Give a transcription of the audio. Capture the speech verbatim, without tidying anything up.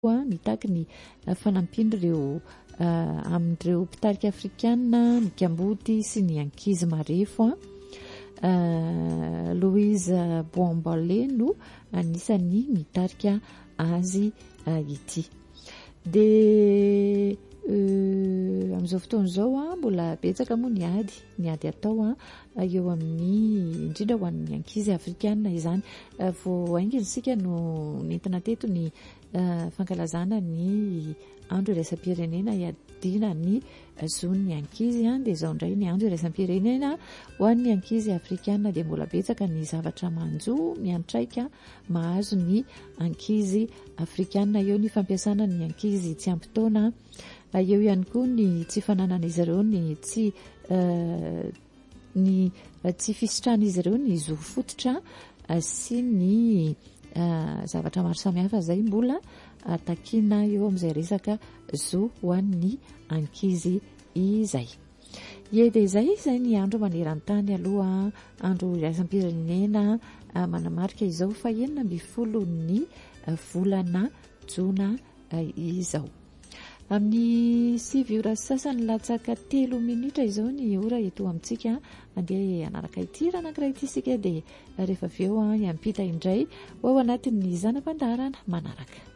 mitaky ny fanampian'ireo amin'ireo mpitarika afrikana, ny Kamboty sy ny ankizy marefo. Louise Boambale no anisany mitarika azy ity. De amin'izao fotoana izao a mbola betsaka moa ny ady ny ady atao a eo amin'ny indrindra ho an'ny ankizy afrikana izany. Vao aingina isika no nentina teto ny fankalazana ny andro iraisam-pirenena iadina ny zon'ny ankizy a, de izao indray ny andro iraisam-pirenena ho an'ny ankizy afrikana, de mbola betsaka ny zavatra manjo miantraika mahazo ny ankizy afrikana. Eo ny fampiasana ny ankizy tsy ampy taona, eo ihany koa ny tsy fananan'izy ireo ny tsy ny tsy fisitran'izy ireo ny zo fototra sy ny zavatra maro samihafa zay mbola takina eo amin'izay resaka zo ho an'ny ankizy izay. Ie de izay izay ny andro maneran-tany aloha, andro iraisam-pirenena manamarika izao fa enina amby folo ny volana jona izao. Amin'ny sivy ora sasany latsaka telo minitra izao ny ora eto amintsika. Andeha anaraka ity raha anankiray ity sika, de rehefa avy eo iampita indray ho ao anatin'ny zanam-pandarana manaraka.